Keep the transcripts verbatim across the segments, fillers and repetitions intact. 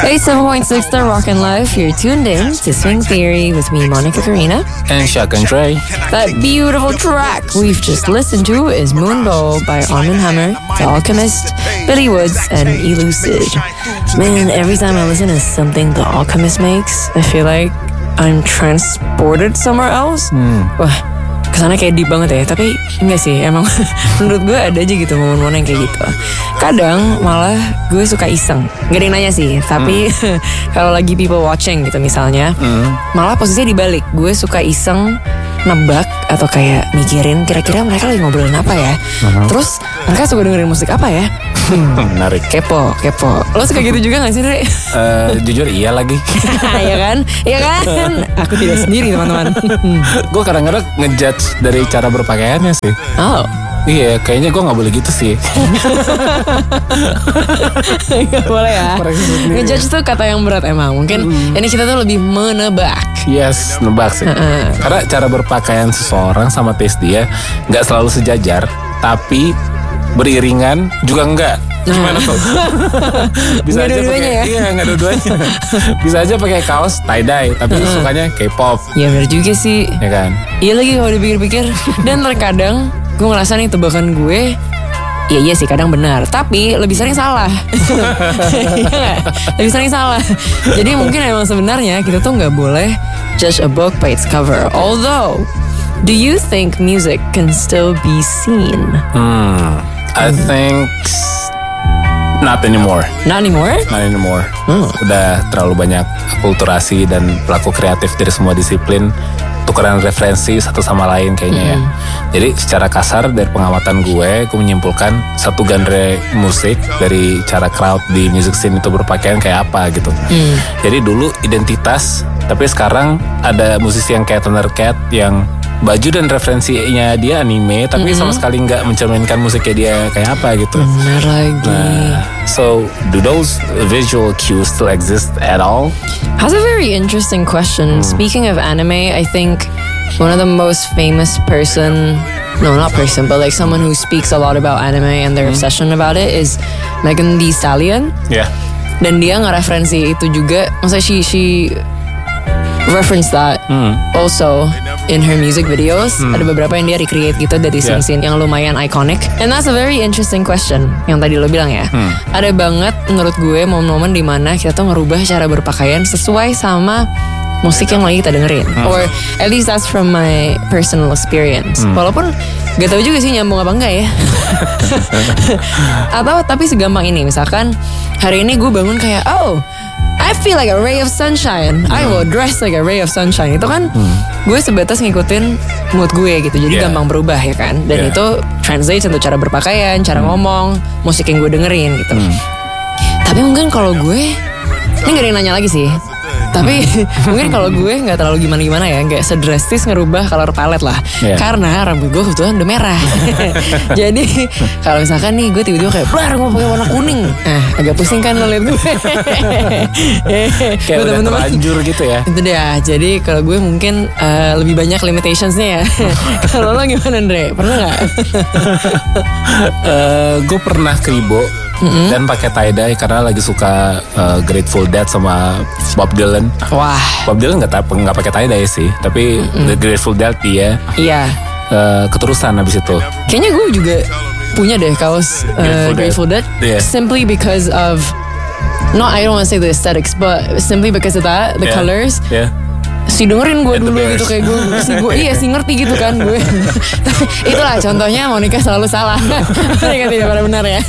eighty-seven point six The Rockin' Life. You're tuned in to Swing Theory with me, Monica Karina. And Shaq and Dre. That beautiful track we've just listened to is Moonbow by Armand Hammer, The Alchemist, Billy Woods, and Elucid. Man, every time I listen to something The Alchemist makes, I feel like I'm transported somewhere else. Hmm. Wah, kesana kayak deep banget ya. Tapi enggak sih, emang menurut gue ada aja gitu momen-momen yang kayak gitu. Kadang malah gue suka iseng. Gak ada yang nanya sih, tapi hmm. kalau lagi people watching gitu misalnya, hmm. malah posisinya dibalik. Gue suka iseng nebak atau kayak mikirin kira-kira mereka lagi ngobrolin apa ya. Uh-huh. Terus mereka suka dengerin musik apa ya. Hmm, menarik. Kepo, kepo. Lo suka gitu juga gak sih, Dre? Uh, jujur iya lagi. Iya kan? Iya kan? Aku tidak sendiri, teman-teman. Gue kadang-kadang ngejudge dari cara berpakaiannya sih. Oh. Iya, kayaknya gue gak boleh gitu sih. Gak boleh ya. Ngejudge tuh kata yang berat emang. Mungkin mm. ini kita tuh lebih menebak. Yes, nebak sih. Uh-uh. Karena cara berpakaian seseorang sama taste dia gak selalu sejajar. Tapi beriringan juga enggak. Gimana tuh? Bisa gak aja pakai ya? Iya, enggak dua-duanya. Bisa aja pakai kaos tie dye, tapi uh-uh. sukanya K-pop. Ya benar juga sih. Ya kan? Iya lagi kalau dipikir-pikir. Dan terkadang gue ngerasa nih tebakan gue, iya iya sih kadang benar, tapi lebih sering salah. Iya, lebih sering salah. Jadi mungkin emang sebenarnya kita tuh nggak boleh judge a book by its cover. Although, do you think music can still be seen? Hmm, I think not anymore. Not anymore? Not anymore. Hmm. Udah terlalu banyak akulturasi dan pelaku kreatif dari semua disiplin tukeran referensi satu sama lain kayaknya mm-hmm. ya. Jadi secara kasar dari pengamatan gue, gue menyimpulkan satu genre musik dari cara crowd di music scene itu berpakaian kayak apa gitu. Mm. Jadi dulu identitas, tapi sekarang ada musisi yang kayak Thundercat yang baju dan referensinya dia anime, tapi mm-hmm. sama sekali nggak mencerminkan musiknya dia kayak apa gitu. Benar lagi. Nah, so do those visual cues still exist at all? That's a very interesting question. Mm. Speaking of anime, I think one of the most famous person, no, not person, but like someone who speaks a lot about anime and their mm. obsession about it is Megan Thee Stallion. Yeah. Dan dia ngereferensi itu juga. Maksudnya she she reference that mm. also in her music videos. Mm. Ada beberapa yang dia recreate gitu dari yeah. scene-scene yang lumayan iconic. And that's a very interesting question yang tadi lo bilang ya. Mm. Ada banget menurut gue momen-momen dimana kita tuh ngerubah cara berpakaian sesuai sama musik yang lagi kita dengerin. Mm. Or at least that's from my personal experience. Mm. Walaupun gak tahu juga sih nyambung apa enggak ya. Atau tapi segampang ini, misalkan hari ini gue bangun kayak, oh, I feel like a ray of sunshine. I will dress like a ray of sunshine. Itu kan hmm. gue sebatas ngikutin mood gue gitu. Jadi yeah. gampang berubah ya kan. Dan yeah. itu translates untuk cara berpakaian, cara hmm. ngomong, musik yang gue dengerin gitu. Hmm. Tapi mungkin kalau gue, ini gak ada yang nanya lagi sih. Tapi mungkin kalau gue gak terlalu gimana-gimana ya, gak sedrastis ngerubah color palette lah. Yeah. Karena rambut gue kebetulan udah merah. Jadi kalau misalkan nih gue tiba-tiba kayak blar gue pakai warna kuning, eh agak pusing kan lo liat gue. Kayak udah temen-temen terlanjur gitu ya. Itu dia. Jadi kalau gue mungkin uh, lebih banyak limitationsnya ya. Kalau lo gimana, Andre? Pernah gak? uh, gue pernah kribo mm-hmm. dan pakai tie dye karena lagi suka uh, Grateful Dead sama Bob Dylan. Wah. Bob Dylan nggak nggak pakai tie dye sih, tapi mm-hmm. The Grateful Dead dia. Iya. Uh, keterusan habis itu. Kayaknya gue juga punya deh kaos uh, Grateful, Grateful Dead. Dead. Yeah. Simply because of, not I don't want to say the aesthetics, but simply because of that, the yeah. colors. Yeah. Si dengerin gue dulu gitu kayak gue, si gue iya si ngerti gitu kan gue. Tapi itulah contohnya Monica selalu salah. Monica tidak pada benar ya.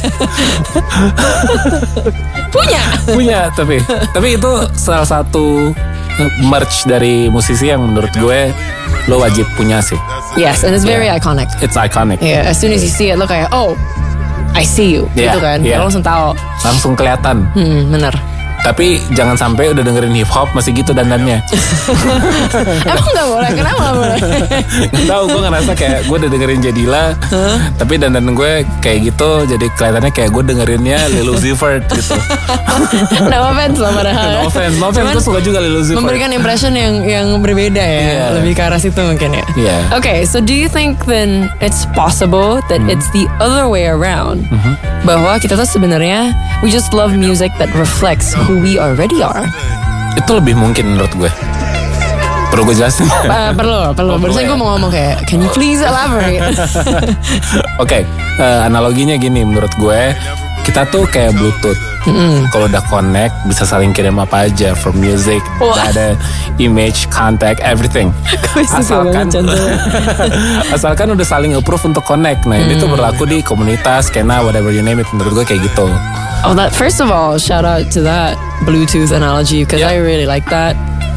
Punya. Punya tapi tapi itu salah satu merch dari musisi yang menurut gue lo wajib punya sih. Yes, and it's very yeah. iconic. It's iconic. Yeah, as soon as you see it lo kayak oh, I see you yeah, gitu kan. Yeah. Lo langsung tahu. Langsung kelihatan. Hmm, benar. Tapi jangan sampai udah dengerin hip hop masih gitu dandannya. Emang nggak boleh? Kenapa nggak boleh? Nggak tahu, gue ngerasa kayak gue udah dengerin Jadila, huh? Tapi dandan gue kayak gitu, jadi kelihatannya kayak gue dengerinnya Lil Uzi Vert gitu. No offense loh padahal. No offense, no offense. Gue suka juga Lil Uzi Vert. Memberikan impression yang yang berbeda ya, yeah. Lebih ke arah situ mungkin ya. Yeah. Okay, so do you think then it's possible that mm-hmm. it's the other way around? Mm-hmm. Bahwa kita tuh sebenarnya we just love music that reflects who who we already are. Itu lebih mungkin menurut gue. Perlu gue jelasin? Uh, perlu, perlu. Oh, Barusan gue mau ngomong kayak, can you please elaborate? Oke, okay, uh, analoginya gini menurut gue, kita tuh kayak Bluetooth. Mm-hmm. Kalau udah connect, bisa saling kirim apa aja, from music, Wah. ada image, contact, everything. Asalkan, asalkan udah saling approve untuk connect. Nah, mm. ini tuh berlaku di komunitas, skena, whatever you name it. Menurut gue kayak gitu. Oh, that first of all, shout out to that Bluetooth analogy because yeah. I really like that.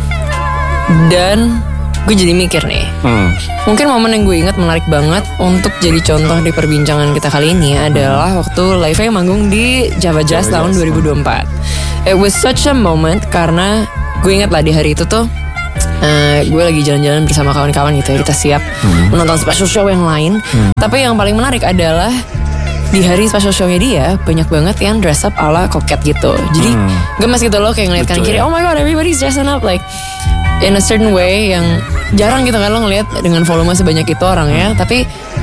Dan gue jadi mikir nih, hmm. mungkin momen yang gue ingat menarik banget untuk jadi contoh di perbincangan kita kali ini adalah hmm. waktu live-nya manggung di Java Jazz Java tahun Jazz. dua ribu dua puluh empat. It was such a moment karena gue ingat lah di hari itu tuh uh, gue lagi jalan-jalan bersama kawan-kawan gitu ya, kita siap hmm. menonton special show yang lain. Hmm. Tapi yang paling menarik adalah di hari special show-nya dia banyak banget yang dress up ala koket gitu. Jadi hmm. gemes gitu loh, kayak ngeliat kanan kiri, oh my god everybody's dressing up like in a certain way yang jarang gitu kan lo ngeliat dengan volume sebanyak itu orangnya, tapi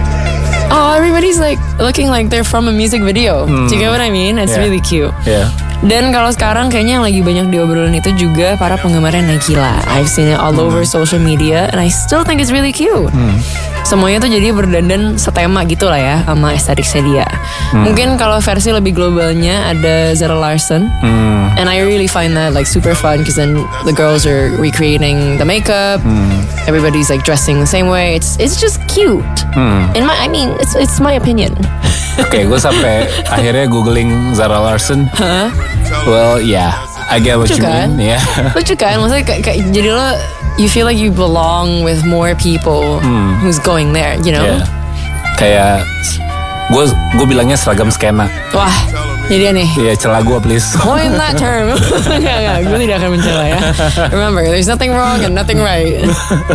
oh everybody's like looking like they're from a music video. Hmm. Do you get what I mean? It's yeah. really cute. Yeah. Dan kalau sekarang kayaknya yang lagi banyak diobrolin itu juga para penggemarnya Nagila. I've seen it all hmm. over social media and I still think it's really cute. Hmm. Semuanya tuh jadi berdandan setema gitu lah ya sama estetiknya dia. Hmm. Mungkin kalau versi lebih globalnya ada Zara Larsson. Hmm. And I really find that like super fun because then the girls are recreating the makeup. Hmm. Everybody's like dressing the same way. It's it's just cute. Hmm. In my I mean it's it's my opinion. Oke, okay, gue sampai akhirnya googling Zara Larsson. Huh? Well, yeah, I get what Lucu you kan? mean. Yeah. Lucu kan? Maksudnya kayak, kayak jadi lo, you feel like you belong with more people hmm. who's going there, you know? Yeah. Kayak gue gue bilangnya seragam skena. Wah, ini dia nih. Iya, yeah, celah gue please. Coin that term. Enggak, enggak, gue tidak akan mencela ya. Remember, there's nothing wrong and nothing right.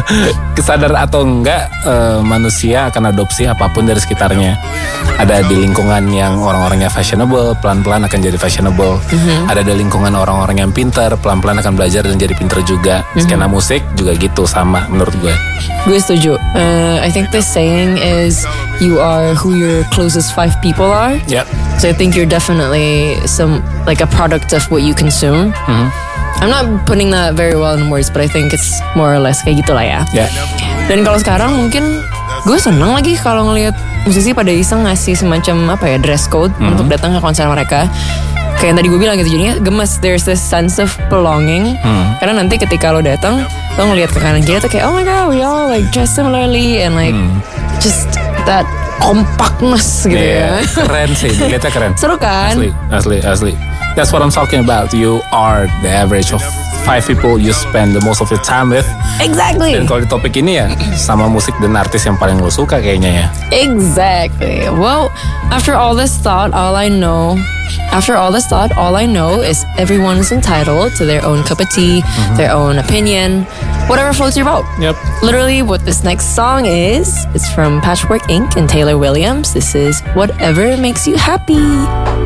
Kesadar atau enggak, uh, manusia akan adopsi apapun dari sekitarnya. Ada di lingkungan yang orang-orangnya fashionable, pelan-pelan akan jadi fashionable. Mm-hmm. Ada di lingkungan orang-orang yang pintar, pelan-pelan akan belajar dan jadi pintar juga. Mm-hmm. Skena musik juga gitu, sama menurut gue. Gue setuju. Uh, I think the saying is you are who your closest five people are. Yep. So I think you're definitely some like a product of what you consume. Mm-hmm. I'm not putting that very well in words, but I think it's more or less kayak gitulah ya. Yeah. Dan kalau sekarang mungkin gue seneng lagi kalau ngelihat musisi pada iseng ngasih semacam apa ya dress code mm-hmm. untuk datang ke konser mereka. Kayak yang tadi gue bilang gitu, jadinya gemes. There's this sense of belonging. Hmm. Karena nanti ketika lo datang, lo ngelihat ke kanan kiri tuh kayak, oh my god, we all like dress similarly and like hmm. just that compactness gitu yeah, ya. Keren sih, dilihatnya keren. Seru kan? Asli, asli, asli. That's what I'm talking about. You are the average of five people you spend the most of your time with. Exactly. Dan kalau di topik ini ya, sama musik dan artis yang paling lo suka kayaknya ya. Exactly. Well, after all this thought, all I know After all this thought, all I know is everyone is entitled to their own cup of tea, mm-hmm. their own opinion, whatever floats your boat. Yep. Literally, what this next song is, it's from Patchwork Incorporated and Taylor Williams. This is Whatever Makes You Happy.